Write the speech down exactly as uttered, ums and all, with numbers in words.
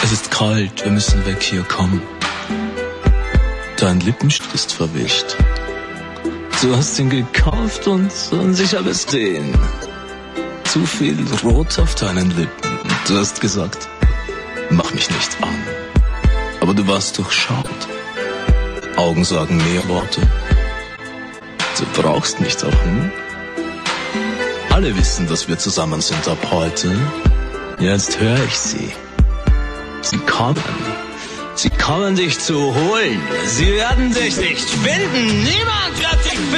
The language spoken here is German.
Es ist kalt, wir müssen weg hier, komm. Dein Lippenstift ist verwischt. Du hast ihn gekauft und unsicher bist den. Zu viel Rot auf deinen Lippen. Du hast gesagt, mach mich nicht an. Aber du warst durchschaut. Augen sagen mehr Worte. Du brauchst nichts auch, hm? Alle wissen, dass wir zusammen sind ab heute. Jetzt höre ich sie. Sie kommen. Sie kommen dich zu holen. Sie werden dich nicht finden. Niemand wird dich finden.